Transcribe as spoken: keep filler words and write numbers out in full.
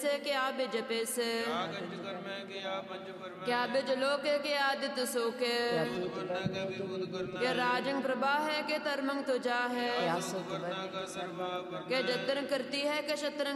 से क्या बिज पेस क्या बिज लोक के आदित सोके क्या राजंग प्रभा है के तरमंग तुझा है के जतन करती है के शतरंग